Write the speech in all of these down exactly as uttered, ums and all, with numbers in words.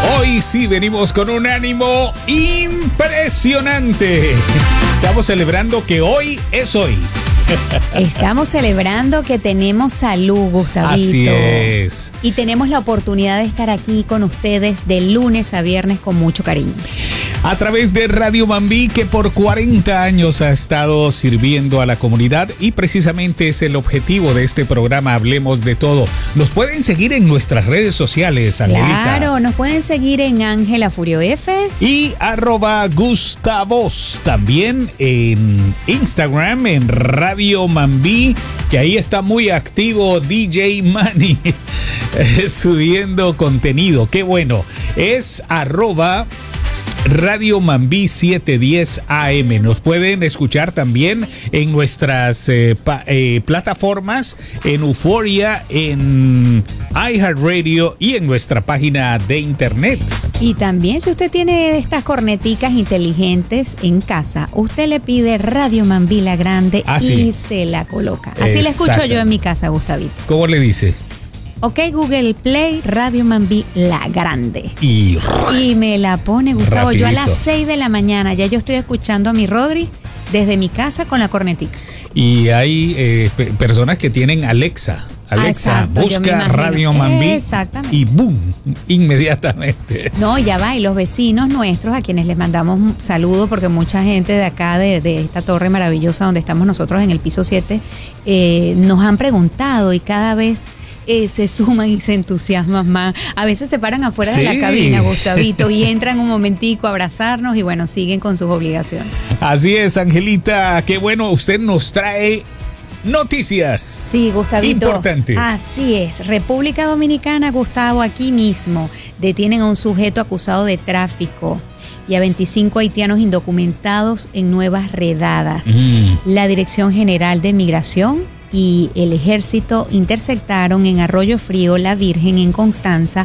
Hoy sí venimos con un ánimo impresionante. Estamos celebrando que hoy es hoy. Estamos celebrando que tenemos salud, Gustavito. Así es. Y tenemos la oportunidad de estar aquí con ustedes de lunes a viernes con mucho cariño. A través de Radio Mambí, que por cuarenta años ha estado sirviendo a la comunidad, y precisamente es el objetivo de este programa Hablemos de Todo. Nos pueden seguir en nuestras redes sociales, Angelita. Claro, nos pueden seguir en Ángela Furio F. Y arroba Gustavos. También en Instagram, en Radio Mambí, que ahí está muy activo D J Manny subiendo contenido. Qué bueno. Es arroba Radio Mambí setecientos diez A M. Nos pueden escuchar también en nuestras eh, pa, eh, plataformas, en Euforia, en iHeartRadio y en nuestra página de internet. Y también, si usted tiene estas corneticas inteligentes en casa, usted le pide Radio Mambí la Grande ah, sí. y se la coloca. Así Exacto. la escucho yo en mi casa, Gustavito. ¿Cómo le dice? Ok, Google Play, Radio Mambí la Grande. Y, y me la pone, Gustavo. Rapidito. Yo a las seis de la mañana ya yo estoy escuchando a mi Rodri desde mi casa con la cornetica. Y hay eh, personas que tienen Alexa. Alexa, Exacto, busca Radio Mambí y boom, inmediatamente. No, ya va, y los vecinos nuestros, a quienes les mandamos saludos, porque mucha gente de acá, de, de esta torre maravillosa donde estamos nosotros en el piso siete, eh, nos han preguntado y cada vez Eh, se suman y se entusiasman más. A veces se paran afuera sí. de la cabina, Gustavito, y entran un momentico a abrazarnos y bueno, siguen con sus obligaciones. Así es, Angelita, qué bueno, usted nos trae noticias. Sí, Gustavito. Importantes. Así es. República Dominicana, Gustavo, aquí mismo detienen a un sujeto acusado de tráfico y a veinticinco haitianos indocumentados en nuevas redadas. Mm. La Dirección General de Migración y el Ejército interceptaron en Arroyo Frío La Virgen, en Constanza,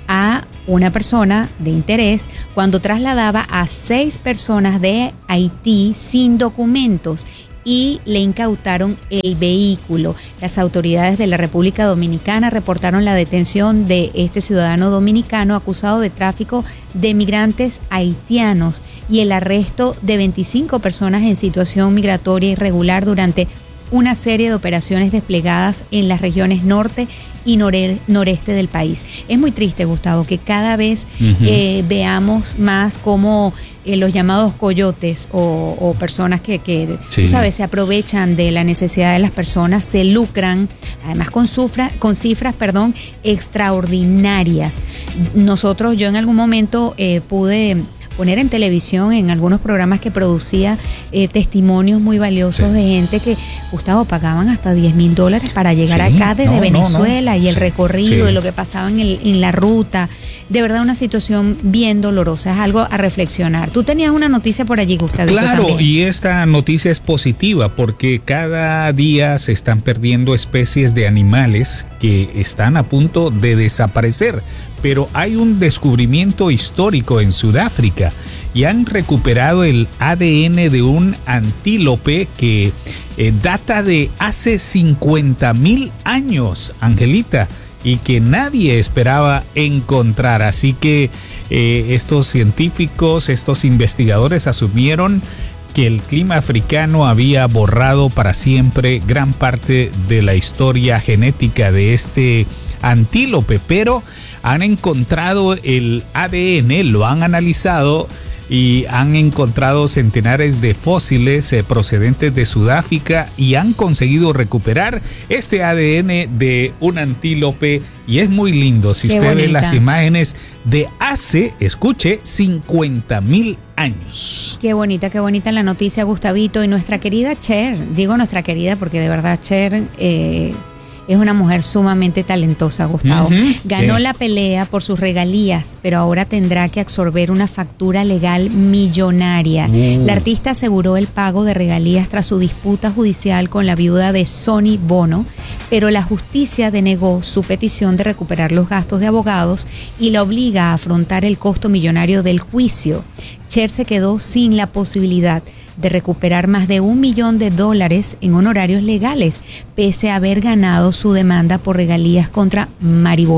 a una persona de interés cuando trasladaba a seis personas de Haití sin documentos y le incautaron el vehículo. Las autoridades de la República Dominicana reportaron la detención de este ciudadano dominicano acusado de tráfico de migrantes haitianos y el arresto de veinticinco personas en situación migratoria irregular durante una serie de operaciones desplegadas en las regiones norte y nore- noreste del país. Es muy triste, Gustavo, que cada vez uh-huh. eh, veamos más como eh, los llamados coyotes o, o personas que, que sí. tú sabes, se aprovechan de la necesidad de las personas, se lucran, además con, sufra, con cifras perdón, extraordinarias. Nosotros, yo en algún momento eh, pude poner en televisión, en algunos programas que producía, eh, testimonios muy valiosos sí. de gente que, Gustavo, pagaban hasta diez mil dólares para llegar sí, acá desde no, Venezuela no, no. y el sí, recorrido sí. y lo que pasaba en, el, en la ruta. De verdad, una situación bien dolorosa, es algo a reflexionar. Tú tenías una noticia por allí, Gustavo. Claro, también. Y esta noticia es positiva porque cada día se están perdiendo especies de animales que están a punto de desaparecer. Pero hay un descubrimiento histórico en Sudáfrica y han recuperado el A D N de un antílope que eh, data de hace cincuenta mil años, Angelita, y que nadie esperaba encontrar. Así que eh, estos científicos, estos investigadores asumieron que el clima africano había borrado para siempre gran parte de la historia genética de este antílope, pero han encontrado el A D N, lo han analizado y han encontrado centenares de fósiles eh, procedentes de Sudáfrica y han conseguido recuperar este A D N de un antílope y es muy lindo. Si Qué usted bonita. ve las imágenes de hace, escuche, cincuenta mil años. Qué bonita, qué bonita la noticia, Gustavito. Y nuestra querida Cher, digo nuestra querida porque de verdad Cher eh, es una mujer sumamente talentosa, Gustavo. Uh-huh. Ganó sí. la pelea por sus regalías, pero ahora tendrá que absorber una factura legal millonaria. Uh. La artista aseguró el pago de regalías tras su disputa judicial con la viuda de Sonny Bono, pero la justicia denegó su petición de recuperar los gastos de abogados y la obliga a afrontar el costo millonario del juicio. Cher se quedó sin la posibilidad de recuperar más de un millón de dólares en honorarios legales, pese a haber ganado su demanda por regalías contra Mari Bono.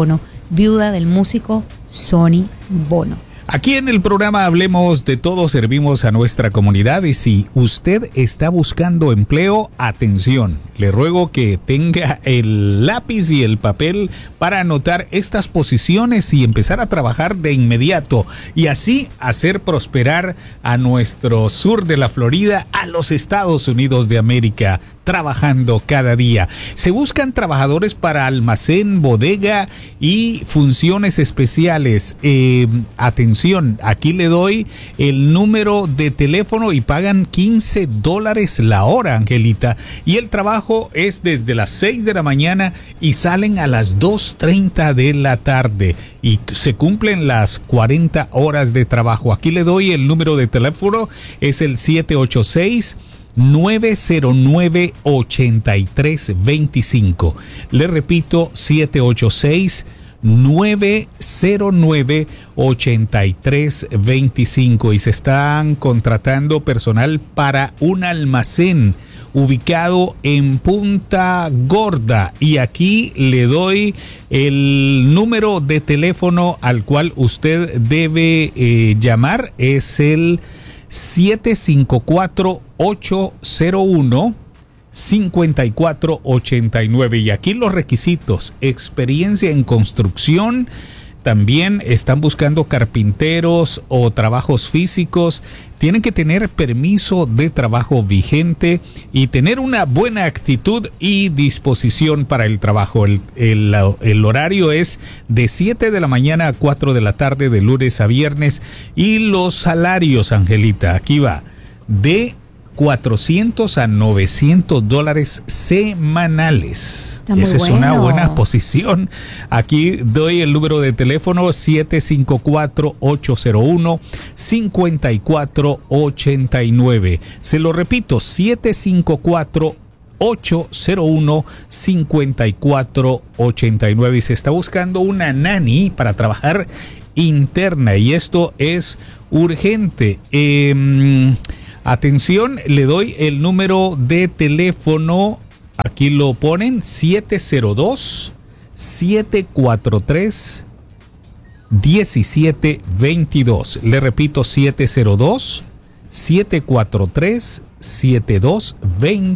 viuda del músico Sonny Bono. Aquí en el programa Hablemos de Todo servimos a nuestra comunidad y si usted está buscando empleo, atención, le ruego que tenga el lápiz y el papel para anotar estas posiciones y empezar a trabajar de inmediato y así hacer prosperar a nuestro sur de la Florida, a los Estados Unidos de América, trabajando cada día. Se buscan trabajadores para almacén, bodega y funciones especiales. Eh, atención, aquí le doy el número de teléfono y pagan quince dólares la hora, Angelita. Y el trabajo es desde las seis de la mañana y salen a las dos treinta de la tarde. Y se cumplen las cuarenta horas de trabajo. Aquí le doy el número de teléfono, es el siete ocho seis, nueve cero nueve, ocho tres dos cinco. Le repito, siete ocho seis, nueve cero nueve, ocho tres dos cinco. Y se están contratando personal para un almacén ubicado en Punta Gorda. Y aquí le doy el número de teléfono al cual usted debe eh, llamar. Es el siete cinco cuatro, ocho cero uno, cinco cuatro ocho nueve. Y aquí los requisitos: experiencia en construcción. También están buscando carpinteros o trabajos físicos. Tienen que tener permiso de trabajo vigente y tener una buena actitud y disposición para el trabajo. El, el, el horario es de siete de la mañana a cuatro de la tarde, de lunes a viernes. Y los salarios, Angelita, aquí va, de cuatrocientos a novecientos dólares semanales. Esa es una buena posición. Aquí doy el número de teléfono siete cinco cuatro, ocho cero uno, cinco cuatro ocho nueve. Se lo repito, siete cinco cuatro, ocho cero uno, cinco cuatro ocho nueve. Y se está buscando una nani para trabajar interna y esto es urgente. Eh, Atención, le doy el número de teléfono, aquí lo ponen, siete cero dos, siete cuatro tres, uno siete dos dos. Le repito, siete cero dos, siete cuatro tres, siete dos dos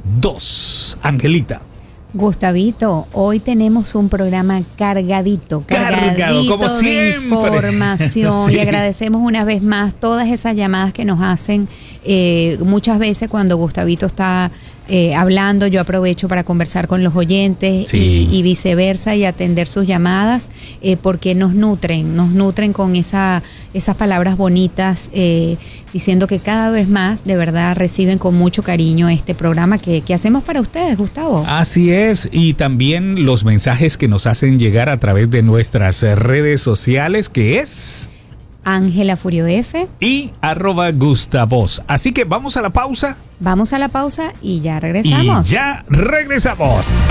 dos. Angelita. Gustavito, hoy tenemos un programa cargadito, cargadito Cargado, como de siempre. información. Sí. Y agradecemos una vez más todas esas llamadas que nos hacen. Eh, muchas veces cuando Gustavito está eh, hablando, yo aprovecho para conversar con los oyentes sí. y, y viceversa y atender sus llamadas eh, porque nos nutren, nos nutren con esa, esas palabras bonitas, eh, diciendo que cada vez más de verdad reciben con mucho cariño este programa que, que hacemos para ustedes, Gustavo. Así es, y también los mensajes que nos hacen llegar a través de nuestras redes sociales, que es Ángela Furio F y arroba Gustavos. Así que vamos a la pausa. Vamos a la pausa y ya regresamos. Y ya regresamos.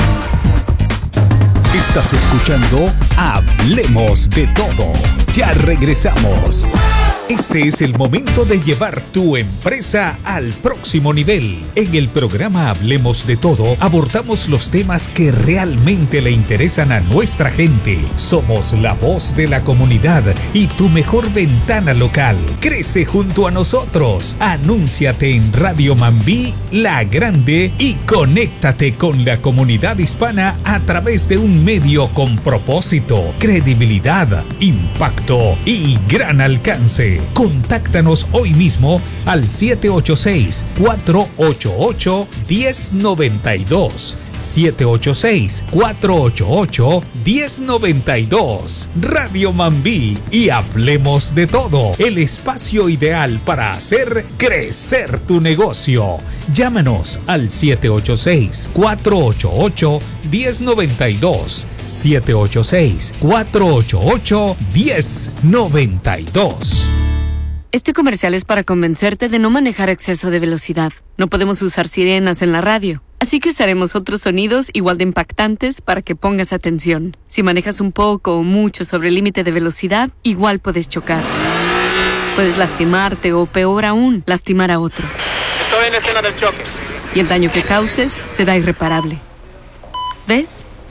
Estás escuchando Hablemos de Todo. Ya regresamos. Este es el momento de llevar tu empresa al próximo nivel. En el programa Hablemos de Todo, abordamos los temas que realmente le interesan a nuestra gente. Somos la voz de la comunidad y tu mejor ventana local. Crece junto a nosotros. Anúnciate en Radio Mambí, La Grande, y conéctate con la comunidad hispana a través de un medio con propósito, credibilidad, impacto y gran alcance. Contáctanos hoy mismo al siete ocho seis, cuatro ocho ocho, uno cero nueve dos. siete ocho seis, cuatro ocho ocho, uno cero nueve dos. Radio Mambí y Hablemos de Todo, el espacio ideal para hacer crecer tu negocio. Llámanos al siete ocho seis, cuatro ocho ocho, uno cero nueve dos. siete ocho seis, cuatro ocho ocho, uno cero nueve dos. Este comercial es para convencerte de no manejar a exceso de velocidad. No podemos usar sirenas en la radio, así que usaremos otros sonidos igual de impactantes para que pongas atención. Si manejas un poco o mucho sobre el límite de velocidad, igual puedes chocar. Puedes lastimarte o, peor aún, lastimar a otros. Estoy en la escena del choque. Y el daño que causes será irreparable. ¿Ves?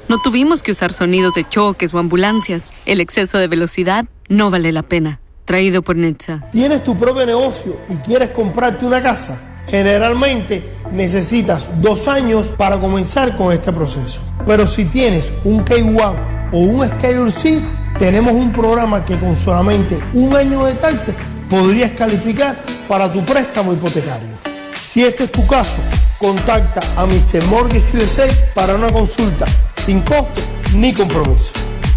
No tuvimos que usar sonidos de choques o ambulancias. El exceso de velocidad no vale la pena. Traído por Netza. ¿Tienes tu propio negocio y quieres comprarte una casa? Generalmente necesitas dos años para comenzar con este proceso. Pero si tienes un K uno o un Schedule C, tenemos un programa que con solamente un año de taxes podrías calificar para tu préstamo hipotecario. Si este es tu caso, contacta a mister Mortgage U S A para una consulta sin costo ni compromiso.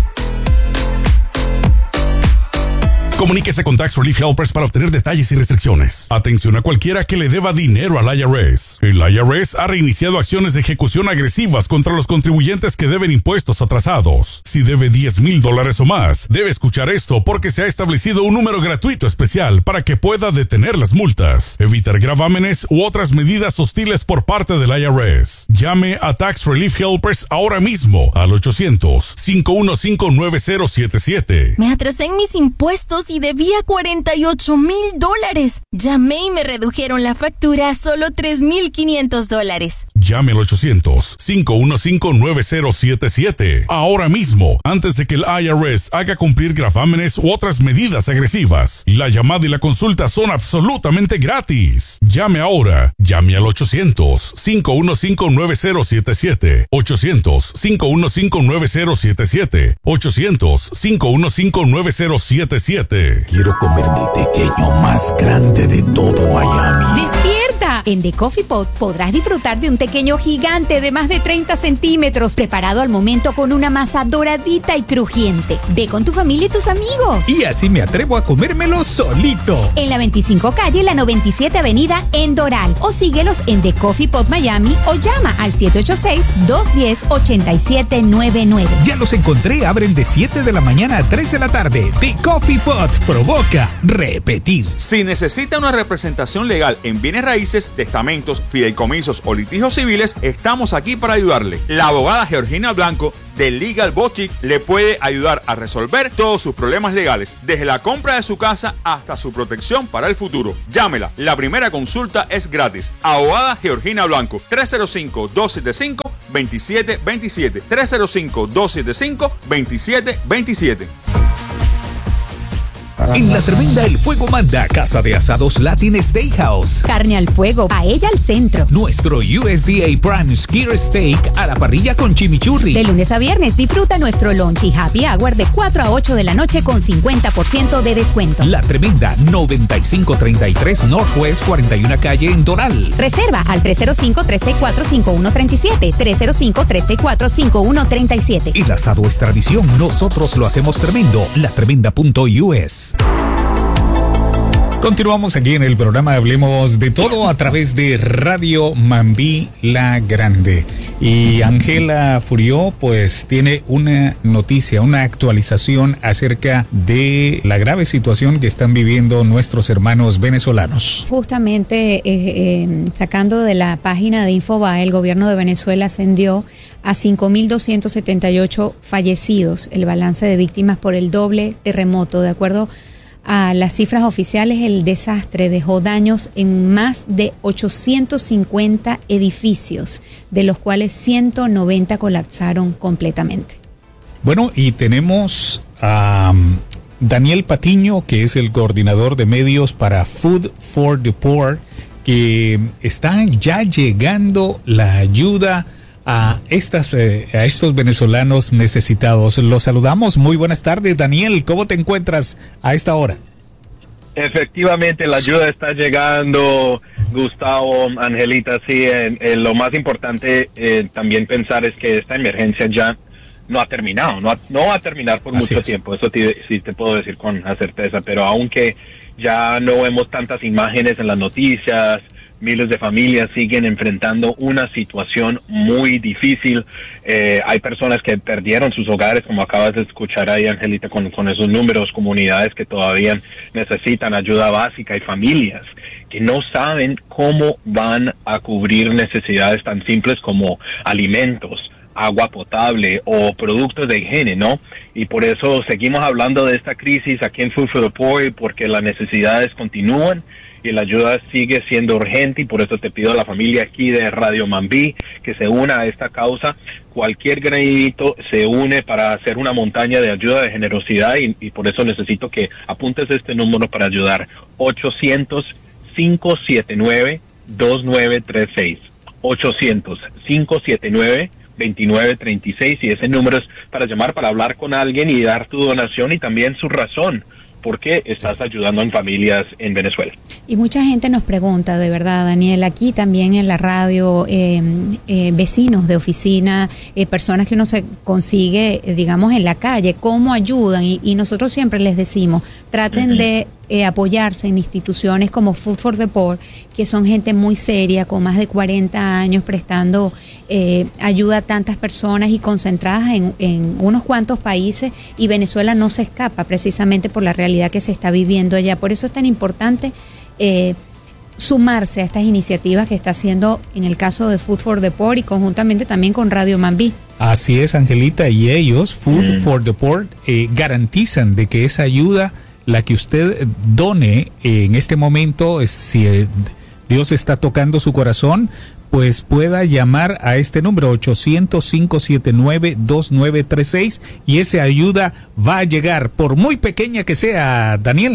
Comuníquese con Tax Relief Helpers para obtener detalles y restricciones. Atención a cualquiera que le deba dinero al I R S. El I R S ha reiniciado acciones de ejecución agresivas contra los contribuyentes que deben impuestos atrasados. Si debe diez mil dólares o más, debe escuchar esto porque se ha establecido un número gratuito especial para que pueda detener las multas, evitar gravámenes u otras medidas hostiles por parte del I R S. Llame a Tax Relief Helpers ahora mismo al ochocientos, cinco uno cinco, nueve cero siete siete. Me atrasé en mis impuestos y debía cuarenta y ocho mil dólares. Llamé y me redujeron la factura a solo tres mil quinientos dólares. Llame al ochocientos, cinco uno cinco, nueve cero siete siete. Ahora mismo, antes de que el I R S haga cumplir gravámenes u otras medidas agresivas. La llamada y la consulta son absolutamente gratis. Llame ahora. Llame al ochocientos, cinco uno cinco, nueve cero siete siete. ochocientos, cinco uno cinco, nueve cero siete siete. ochocientos, cinco uno cinco, nueve cero siete siete. Quiero comerme el tequeño más grande de todo Miami. ¡Despierta! En The Coffee Pot podrás disfrutar de un tequeño gigante de más de treinta centímetros, preparado al momento con una masa doradita y crujiente. Ve con tu familia y tus amigos. Y así me atrevo a comérmelo solito. En la veinticinco calle, la noventa y siete avenida en Doral. O síguelos en The Coffee Pot Miami o llama al siete ocho seis, dos uno cero, ocho siete nueve nueve. Ya los encontré, abren de siete de la mañana a tres de la tarde. The Coffee Pot provoca repetir. Si necesita una representación legal en bienes raíces, testamentos, fideicomisos o litigios civiles, estamos aquí para ayudarle. La abogada Georgina Blanco de Legal Boutique le puede ayudar a resolver todos sus problemas legales, desde la compra de su casa hasta su protección para el futuro. Llámela, la primera consulta es gratis. Abogada Georgina Blanco, tres cero cinco, dos siete cinco, dos siete dos siete, tres cero cinco, dos siete cinco, dos siete dos siete. En La Tremenda el fuego manda. Casa de Asados Latin Steakhouse. Carne al fuego, paella al centro. Nuestro U S D A Prime Skirt Steak a la parrilla con chimichurri. De lunes a viernes disfruta nuestro lunch y happy hour de cuatro a ocho de la noche con cincuenta por ciento de descuento. La Tremenda, noventa y cinco treinta y tres Northwest cuarenta y una calle en Doral. Reserva al tres cero cinco, tres seis cuatro, cinco uno tres siete, tres cero cinco, tres seis cuatro, cinco uno tres siete. El asado es tradición, nosotros lo hacemos tremendo. La Tremenda punto U S. Continuamos aquí en el programa Hablemos de Todo a través de Radio Mambí La Grande. Y Ángela Furió pues tiene una noticia, una actualización acerca de la grave situación que están viviendo nuestros hermanos venezolanos. Justamente eh, eh, sacando de la página de Infobae, el gobierno de Venezuela ascendió a cinco mil doscientos setenta y ocho fallecidos, el balance de víctimas por el doble terremoto. De acuerdo a las cifras oficiales, el desastre dejó daños en más de ochocientos cincuenta edificios, de los cuales ciento noventa colapsaron completamente. Bueno, y tenemos a um, Daniel Patiño, que es el coordinador de medios para Food for the Poor, que está ya llegando la ayuda a estas eh, a estos venezolanos necesitados. Los saludamos. Muy buenas tardes, Daniel. ¿Cómo te encuentras a esta hora? Efectivamente, la ayuda está llegando, Gustavo, Angelita. Sí, eh, eh, lo más importante eh, también pensar es que esta emergencia ya no ha terminado, no, ha, no va a terminar por Así mucho es. tiempo. Eso te, sí te puedo decir con certeza, pero aunque ya no vemos tantas imágenes en las noticias, miles de familias siguen enfrentando una situación muy difícil. Eh, hay personas que perdieron sus hogares, como acabas de escuchar ahí, Angelita, con, con esos números, comunidades que todavía necesitan ayuda básica y familias que no saben cómo van a cubrir necesidades tan simples como alimentos, agua potable o productos de higiene, ¿no? Y por eso seguimos hablando de esta crisis aquí en Food for the Poor, porque las necesidades continúan y la ayuda sigue siendo urgente, y por eso te pido a la familia aquí de Radio Mambí que se una a esta causa. Cualquier granito se une para hacer una montaña de ayuda, de generosidad, y, y por eso necesito que apuntes este número para ayudar: ochocientos, cinco siete nueve, dos nueve tres seis, ochocientos, cinco siete nueve, dos nueve tres seis, y ese número es para llamar, para hablar con alguien y dar tu donación y también su razón por qué estás ayudando en familias en Venezuela. Y mucha gente nos pregunta, de verdad, Daniel, aquí también en la radio, eh, eh, vecinos de oficina, eh, personas que uno se consigue, eh, digamos, en la calle, cómo ayudan, y, y nosotros siempre les decimos, traten uh-huh. de eh, apoyarse en instituciones como Food for the Poor, que son gente muy seria, con más de cuarenta años, prestando eh, ayuda a tantas personas y concentradas en, en unos cuantos países, y Venezuela no se escapa precisamente por la realidad que se está viviendo allá. Por eso es tan importante eh, sumarse a estas iniciativas que está haciendo en el caso de Food for the Poor y conjuntamente también con Radio Mambí. Así es, Angelita, y ellos, Food mm. for the Poor, eh, garantizan de que esa ayuda, la que usted done eh, en este momento, es, si eh, Dios está tocando su corazón, pues pueda llamar a este número ochocientos, cinco siete nueve, dos nueve tres seis, y esa ayuda va a llegar, por muy pequeña que sea, Daniel.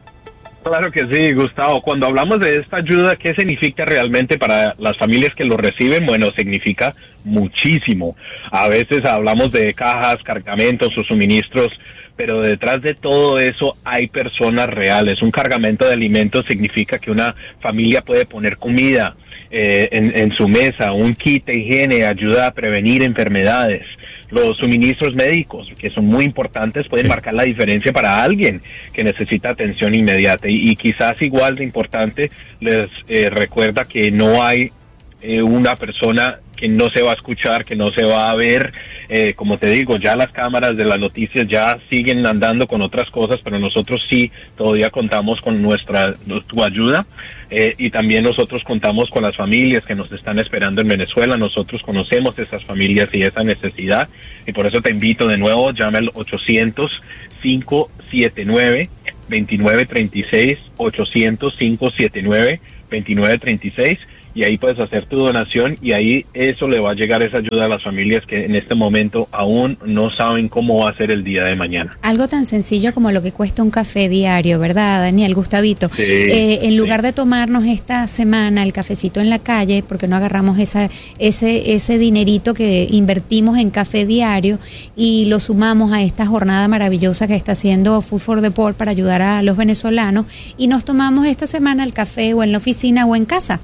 Claro que sí, Gustavo. Cuando hablamos de esta ayuda, ¿qué significa realmente para las familias que lo reciben? Bueno, significa muchísimo. A veces hablamos de cajas, cargamentos o suministros, pero detrás de todo eso hay personas reales. Un cargamento de alimentos significa que una familia puede poner comida eh, en, en su mesa, un kit de higiene ayuda a prevenir enfermedades. Los suministros médicos, que son muy importantes, pueden sí. marcar la diferencia para alguien que necesita atención inmediata. Y, y quizás igual de importante, les eh, recuerda que no hay eh, una persona que no se va a escuchar, que no se va a ver. Eh, como te digo, ya las cámaras de las noticias ya siguen andando con otras cosas, pero nosotros sí todavía contamos con nuestra tu ayuda, eh, y también nosotros contamos con las familias que nos están esperando en Venezuela. Nosotros conocemos esas familias y esa necesidad, y por eso te invito de nuevo, llama al ochocientos, cinco siete nueve, dos nueve tres seis, ochocientos, cinco siete nueve, dos nueve tres seis, y ahí puedes hacer tu donación, y ahí eso le va a llegar esa ayuda a las familias que en este momento aún no saben cómo va a ser el día de mañana. Algo tan sencillo como lo que cuesta un café diario, ¿verdad, Daniel, Gustavito? Sí, eh, en lugar sí. de tomarnos esta semana el cafecito en la calle, porque no agarramos esa, ese, ese dinerito que invertimos en café diario y lo sumamos a esta jornada maravillosa que está haciendo Food for the Poor para ayudar a los venezolanos, y nos tomamos esta semana el café o en la oficina o en casa.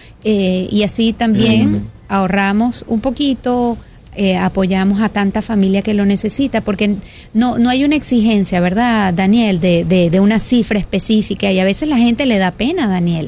Eh, y así también mm. ahorramos un poquito, eh, apoyamos a tanta familia que lo necesita, porque no no hay una exigencia, ¿verdad, Daniel, de, de, de una cifra específica, y a veces la gente le da pena, Daniel.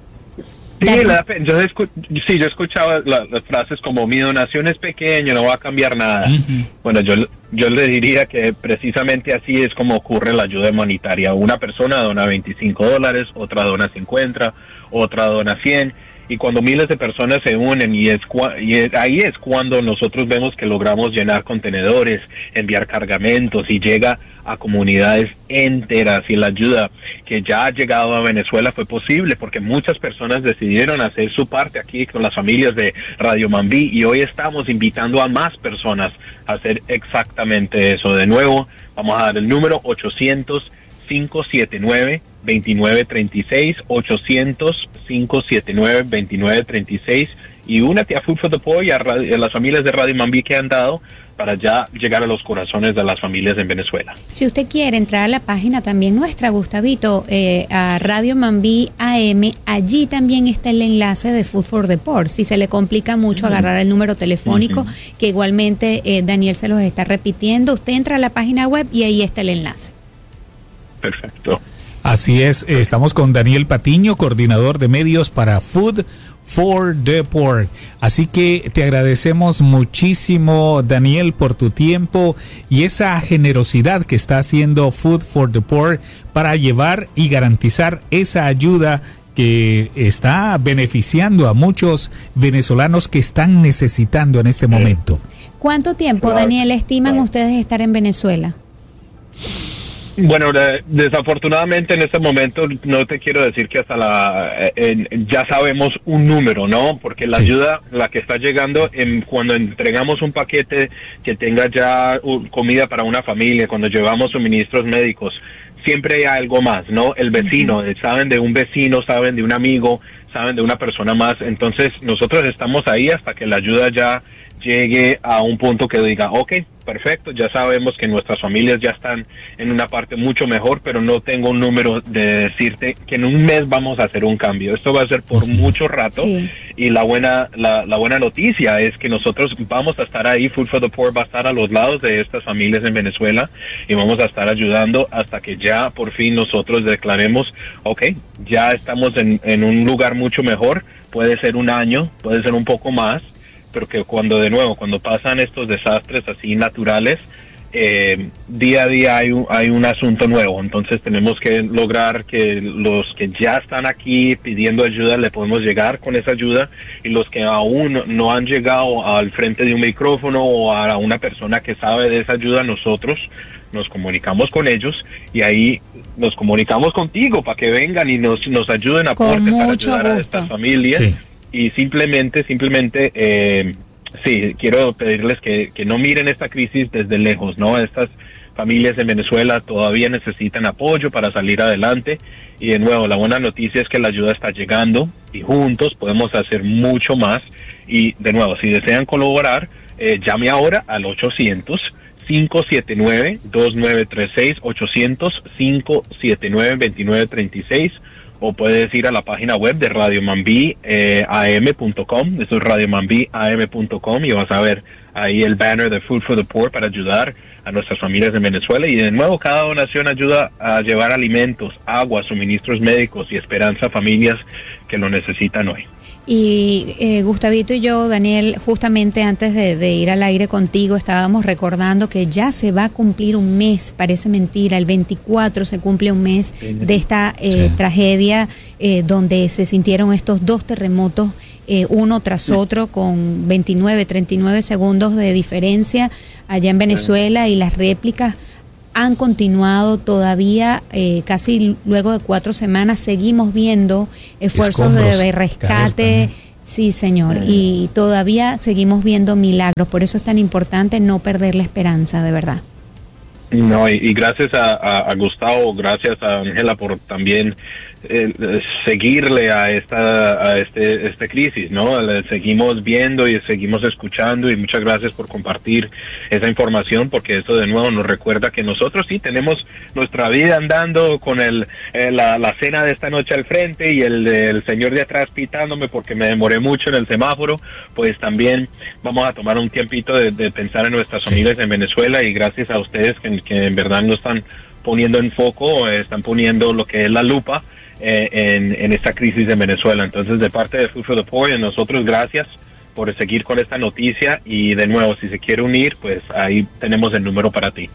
Sí, le da pena. Yo, escu sí, yo escuchaba la, las frases como mi donación es pequeña, no va a cambiar nada. Uh-huh. Bueno, yo, yo le diría que precisamente así es como ocurre la ayuda humanitaria. Una persona dona veinticinco dólares, otra dona cincuenta, otra dona cien. Y cuando miles de personas se unen, y, es, y es, ahí es cuando nosotros vemos que logramos llenar contenedores, enviar cargamentos, y llega a comunidades enteras. Y la ayuda que ya ha llegado a Venezuela fue posible porque muchas personas decidieron hacer su parte aquí con las familias de Radio Mambí, y hoy estamos invitando a más personas a hacer exactamente eso. De nuevo, vamos a dar el número ochocientos, cinco siete nueve, dos nueve tres seis, ochocientos, cinco siete nueve, dos nueve tres seis, y únete a Food for the Poor y a, radio, a las familias de Radio Mambí que han dado para ya llegar a los corazones de las familias en Venezuela. Si usted quiere entrar a la página también nuestra, Gustavito, eh, a Radio Mambí A M, allí también está el enlace de Food for the Poor. Si se le complica mucho uh-huh. agarrar el número telefónico, uh-huh. que igualmente eh, Daniel se los está repitiendo, usted entra a la página web y ahí está el enlace. Perfecto. Así es, estamos con Daniel Patiño, coordinador de medios para Food for the Poor. Así que te agradecemos muchísimo, Daniel, por tu tiempo y esa generosidad que está haciendo Food for the Poor para llevar y garantizar esa ayuda que está beneficiando a muchos venezolanos que están necesitando en este momento. ¿Cuánto tiempo, Claro, Daniel, estiman claro. ustedes estar en Venezuela? Bueno, de- desafortunadamente en este momento no te quiero decir que hasta la eh, en- ya sabemos un número, ¿no? Porque la Sí. ayuda, la que está llegando, en, cuando entregamos un paquete que tenga ya uh, comida para una familia, cuando llevamos suministros médicos, siempre hay algo más, ¿no? El vecino, eh, saben de un vecino, saben de un amigo, saben de una persona más. Entonces nosotros estamos ahí hasta que la ayuda ya llegue a un punto que diga, ok, perfecto, ya sabemos que nuestras familias ya están en una parte mucho mejor, pero no tengo un número de decirte que en un mes vamos a hacer un cambio. Esto va a ser por mucho rato. Sí. Y la buena la, la buena noticia es que nosotros vamos a estar ahí, Food for the Poor va a estar a los lados de estas familias en Venezuela y vamos a estar ayudando hasta que ya por fin nosotros declaremos, ok, ya estamos en, en un lugar mucho mejor, puede ser un año, puede ser un poco más, pero que cuando de nuevo, cuando pasan estos desastres así naturales, eh, día a día hay un, hay un asunto nuevo. Entonces tenemos que lograr que los que ya están aquí pidiendo ayuda le podemos llegar con esa ayuda, y los que aún no han llegado al frente de un micrófono o a una persona que sabe de esa ayuda, nosotros nos comunicamos con ellos y ahí nos comunicamos contigo para que vengan y nos, nos ayuden a Con aporte para mucho ayudar a gusto. estas familias. Sí. Y simplemente, simplemente, eh, sí, quiero pedirles que, que no miren esta crisis desde lejos, ¿no? Estas familias en Venezuela todavía necesitan apoyo para salir adelante. Y de nuevo, la buena noticia es que la ayuda está llegando y juntos podemos hacer mucho más. Y de nuevo, si desean colaborar, eh, llame ahora al ochocientos, cinco siete nueve, dos nueve tres seis, ochocientos, cinco siete nueve, dos nueve tres seis. O puedes ir a la página web de Radio Mambí eh, A M punto com. Eso es Radio Mambí A M punto com y vas a ver ahí el banner de Food for the Poor para ayudar a nuestras familias en Venezuela. Y de nuevo, cada donación ayuda a llevar alimentos, agua, suministros médicos y esperanza a familias que lo necesitan hoy. Y eh, Gustavito y yo, Daniel, justamente antes de, de ir al aire contigo, estábamos recordando que ya se va a cumplir un mes, parece mentira, el veinticuatro se cumple un mes de esta eh, Sí. tragedia eh, donde se sintieron estos dos terremotos, eh, uno tras otro, con veintinueve, treinta y nueve segundos de diferencia allá en Venezuela, y las réplicas han continuado todavía, eh, casi luego de cuatro semanas seguimos viendo esfuerzos Escombros, de rescate. caer, Sí, señor, y todavía seguimos viendo milagros, por eso es tan importante no perder la esperanza, de verdad. No, y, y gracias a, a, a Gustavo, gracias a Ángela por también eh, seguirle a esta a este este crisis, ¿no? Le seguimos viendo y seguimos escuchando, y muchas gracias por compartir esa información, porque eso de nuevo nos recuerda que nosotros sí tenemos nuestra vida andando con el eh, la, la cena de esta noche al frente y el, el señor de atrás pitándome porque me demoré mucho en el semáforo. Pues también vamos a tomar un tiempito de, de pensar en nuestras familias en Venezuela, y gracias a ustedes que, que en verdad no están poniendo en foco, eh, están poniendo lo que es la lupa eh, en, en esta crisis de Venezuela. Entonces, de parte de Food for the Poor y nosotros, gracias por seguir con esta noticia, y de nuevo, si se quiere unir, pues ahí tenemos el número para ti.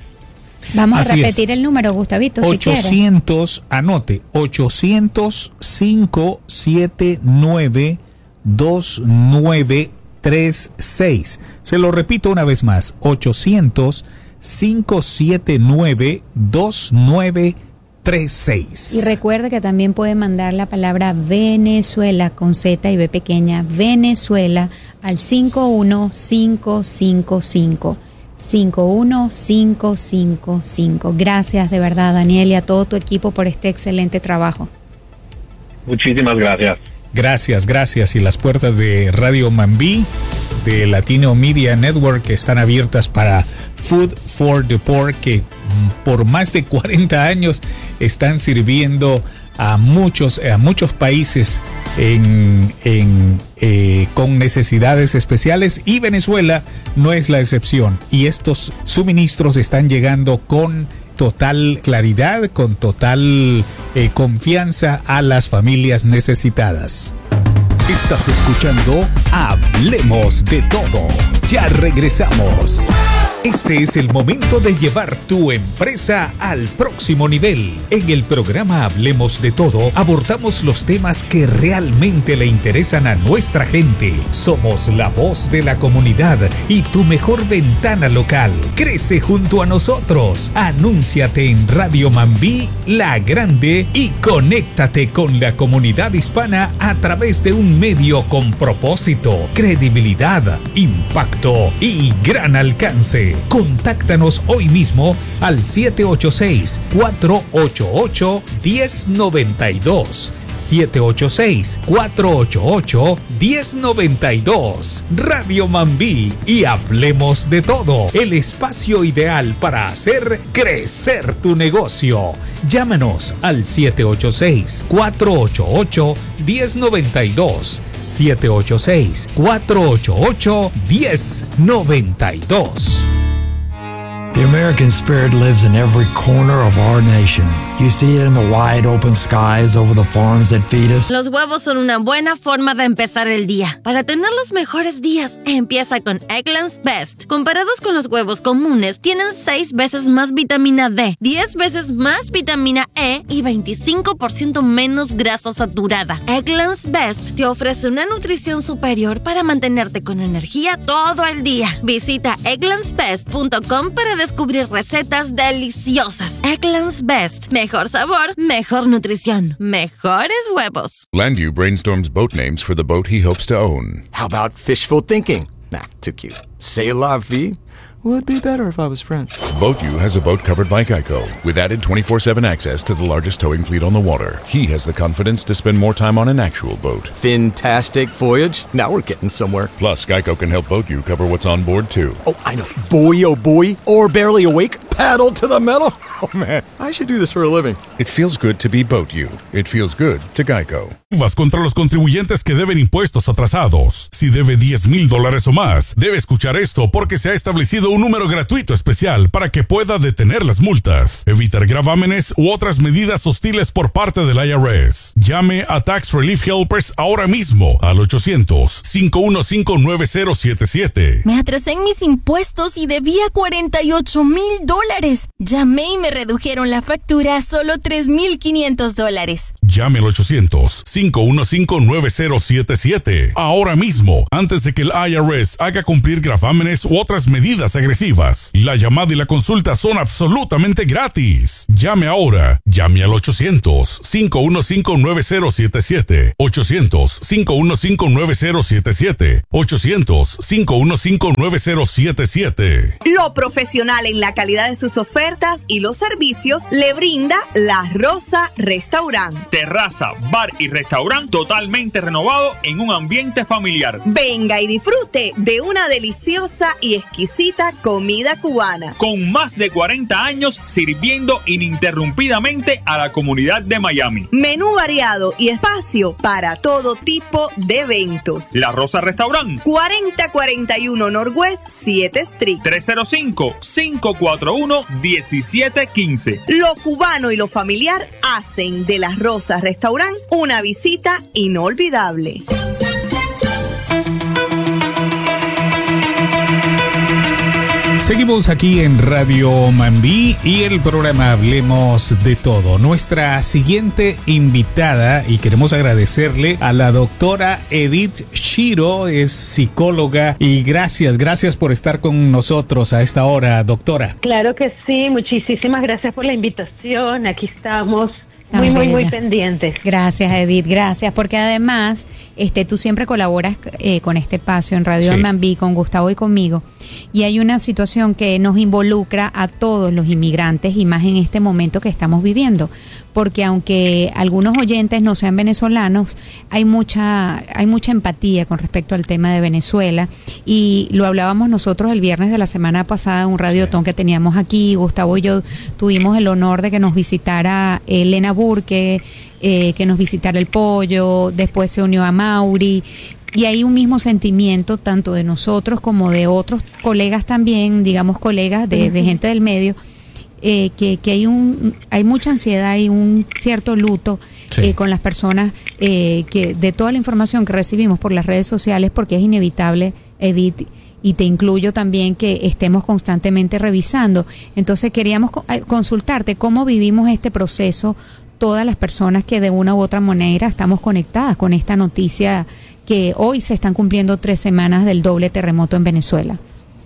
Vamos Así a repetir es. el número, Gustavito, si quiere. ochocientos, anote, ochocientos, cinco siete nueve, dos nueve tres seis. Se lo repito una vez más, ochocientos, cinco siete nueve, dos nueve tres seis. Y recuerde que también puede mandar la palabra Venezuela con Z y B pequeña, Venezuela, al cinco uno cinco cinco cinco. cinco uno cinco cinco cinco. Gracias de verdad, Daniel, y a todo tu equipo por este excelente trabajo. Muchísimas gracias. Gracias, gracias. Y las puertas de Radio Mambí, de Latino Media Network, están abiertas para Food for the Poor, que por más de cuarenta años están sirviendo a muchos, a muchos países en, en, eh, con necesidades especiales, y Venezuela no es la excepción. Y estos suministros están llegando con total claridad, con total eh, confianza a las familias necesitadas. Estás escuchando Hablemos de Todo. Ya regresamos. Este es el momento de llevar tu empresa al próximo nivel. En el programa Hablemos de Todo, abordamos los temas que realmente le interesan a nuestra gente. Somos la voz de la comunidad y tu mejor ventana local. Crece junto a nosotros. Anúnciate en Radio Mambí, La Grande, y conéctate con la comunidad hispana a través de un medio con propósito, credibilidad, impacto y gran alcance. Contáctanos hoy mismo al siete ocho seis, cuatro ocho ocho, uno cero nueve dos. siete ocho seis, cuatro ocho ocho, uno cero nueve dos. Radio Mambí y Hablemos de Todo, el espacio ideal para hacer crecer tu negocio. Llámanos al siete ocho seis, cuatro ocho ocho, uno cero nueve dos. siete ocho seis, cuatro ocho ocho, uno cero nueve dos. The American spirit lives in every corner of our nation. You see it in the wide open skies over the farms that feed us. Los huevos son una buena forma de empezar el día. Para tener los mejores días, empieza con Eggland's Best. Comparados con los huevos comunes, tienen seis veces más vitamina D, diez veces más vitamina E y veinticinco por ciento menos grasa saturada. Eggland's Best te ofrece una nutrición superior para mantenerte con energía todo el día. Visita egglands best punto com para descubrir recetas deliciosas. Eggland's Best. Mejor sabor, mejor nutrición, mejores huevos. Landu brainstorms boat names for the boat he hopes to own. How about fishful thinking? Nah, too cute. C'est la vie would be better if I was French. BoatU has a boat covered by Geico, with added twenty-four seven access to the largest towing fleet on the water. He has the confidence to spend more time on an actual boat. Fantastic voyage. Now we're getting somewhere. Plus, Geico can help BoatU cover what's on board, too. Oh, I know. Boy, oh boy. Or barely awake. Paddle to the metal. Oh, man. I should do this for a living. It feels good to be BoatU. It feels good to Geico. Vas contra los contribuyentes que deben impuestos atrasados. Si debe diez mil dólares o más, debe escuchar esto porque se ha establecido un número gratuito especial para que pueda detener las multas, evitar gravámenes u otras medidas hostiles por parte del I R S. Llame a Tax Relief Helpers ahora mismo al ochocientos, cinco uno cinco, nueve cero siete siete. Me atrasé en mis impuestos y debía cuarenta y ocho mil dólares. Llamé y me redujeron la factura a solo tres mil quinientos dólares. Llame al ochocientos, cinco uno cinco, nueve cero siete siete ahora mismo, antes de que el I R S haga cumplir gravámenes u otras medidas agresivas. La llamada y la consulta son absolutamente gratis. Llame ahora. Llame al ochocientos, cinco uno cinco, nueve cero siete siete. ochocientos, cinco uno cinco, nueve cero siete siete. ochocientos, cinco uno cinco, nueve cero siete siete. Lo profesional en la calidad de sus ofertas y los servicios le brinda La Rosa Restaurant. Terraza, bar y restaurante totalmente renovado en un ambiente familiar. Venga y disfrute de una deliciosa y exquisita comida cubana. Con más de cuarenta años sirviendo ininterrumpidamente a la comunidad de Miami. Menú variado y espacio para todo tipo de eventos. La Rosa Restaurant. cuarenta cuarenta y uno Northwest siete Street. tres cero cinco, cinco cuatro uno, uno siete uno cinco. Lo cubano y lo familiar hacen de La Rosa Restaurant una visita inolvidable. Seguimos aquí en Radio Mambí y el programa Hablemos de Todo. Nuestra siguiente invitada, y queremos agradecerle a la doctora Edith Shiro, es psicóloga, y gracias, gracias por estar con nosotros a esta hora, doctora. Claro que sí, muchísimas gracias por la invitación, aquí estamos. Muy, muy, muy pendientes. Gracias, Edith, gracias, porque además este, tú siempre colaboras eh, con este espacio en Radio sí. Mambí, con Gustavo y conmigo, y hay una situación que nos involucra a todos los inmigrantes y más en este momento que estamos viviendo, porque aunque algunos oyentes no sean venezolanos, hay mucha, hay mucha empatía con respecto al tema de Venezuela, y lo hablábamos nosotros el viernes de la semana pasada en un radiotón que teníamos aquí. Gustavo y yo tuvimos el honor de que nos visitara Elena Burke, eh, que nos visitara el Pollo, después se unió a Mauri, y hay un mismo sentimiento tanto de nosotros como de otros colegas también, digamos colegas de, de gente del medio, eh, que, que hay un hay mucha ansiedad y un cierto luto sí. eh, con las personas eh, que de toda la información que recibimos por las redes sociales, porque es inevitable, Edith, y te incluyo también que estemos constantemente revisando. Entonces queríamos consultarte cómo vivimos este proceso todas las personas que de una u otra manera estamos conectadas con esta noticia que hoy se están cumpliendo tres semanas del doble terremoto en Venezuela.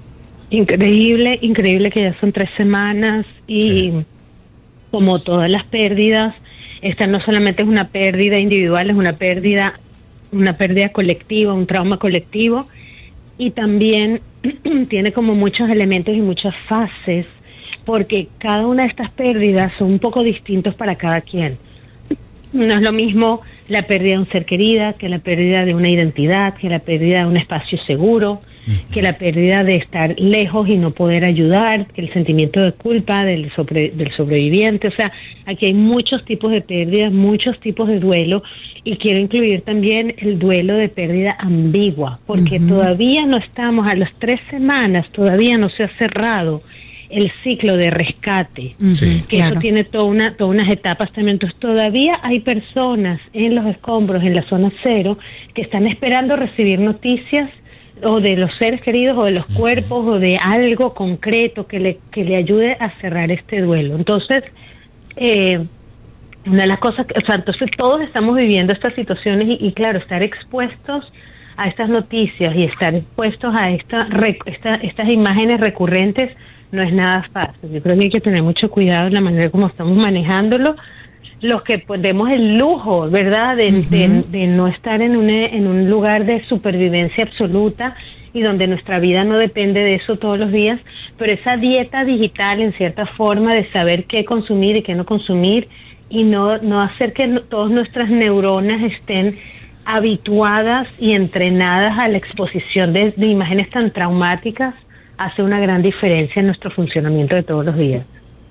Increíble, increíble que ya son tres semanas y sí. Como todas las pérdidas, esta no solamente es una pérdida individual, es una pérdida, una pérdida colectiva, un trauma colectivo, y también tiene como muchos elementos y muchas fases, porque cada una de estas pérdidas son un poco distintos para cada quien. No es lo mismo la pérdida de un ser querida, que la pérdida de una identidad, que la pérdida de un espacio seguro, que la pérdida de estar lejos y no poder ayudar, que el sentimiento de culpa del, sobre, del sobreviviente. O sea, aquí hay muchos tipos de pérdidas, muchos tipos de duelo, y quiero incluir también el duelo de pérdida ambigua, porque uh-huh. todavía no estamos a las tres semanas, todavía no se ha cerrado el ciclo de rescate, sí, que claro. Eso tiene toda una, todas unas etapas también. Entonces todavía hay personas en los escombros, en la zona cero, que están esperando recibir noticias o de los seres queridos o de los cuerpos o de algo concreto que le que le ayude a cerrar este duelo. Entonces, eh, una de las cosas, que, o sea, entonces todos estamos viviendo estas situaciones y, y claro, estar expuestos a estas noticias y estar expuestos a esta, esta estas imágenes recurrentes no es nada fácil. Yo creo que hay que tener mucho cuidado en la manera como estamos manejándolo. Los que tenemos el lujo, ¿verdad?, de, uh-huh. de, de no estar en un, en un lugar de supervivencia absoluta y donde nuestra vida no depende de eso todos los días, pero esa dieta digital, en cierta forma, de saber qué consumir y qué no consumir, y no, no hacer que no, todas nuestras neuronas estén habituadas y entrenadas a la exposición de, de imágenes tan traumáticas, hace una gran diferencia en nuestro funcionamiento de todos los días.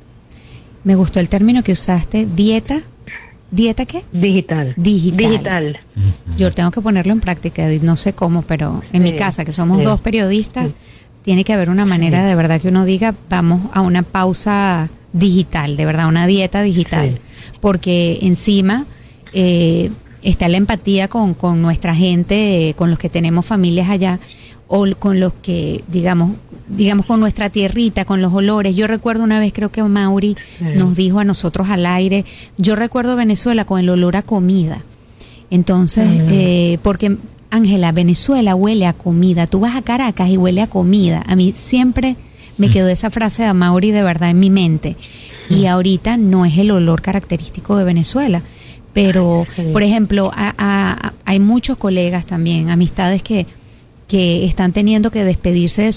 Me gustó el término que usaste, dieta. ¿Dieta qué? Digital. Digital. Digital. Yo tengo que ponerlo en práctica, no sé cómo, pero en sí, mi casa, que somos sí. dos periodistas, sí. tiene que haber una manera sí. de verdad que uno diga, vamos a una pausa digital, de verdad, una dieta digital. Sí. Porque encima eh, está la empatía con, con nuestra gente, eh, con los que tenemos familias allá, o con los que, digamos, digamos con nuestra tierrita, con los olores. Yo recuerdo una vez, creo que Mauri sí. nos dijo a nosotros al aire, yo recuerdo Venezuela con el olor a comida. Entonces, uh-huh. eh, porque, Ángela, Venezuela huele a comida. Tú vas a Caracas y huele a comida. A mí siempre me quedó esa frase de Mauri de verdad en mi mente. Y ahorita no es el olor característico de Venezuela. Pero, sí. por ejemplo, a, a, a, hay muchos colegas también, amistades que que están teniendo que despedirse de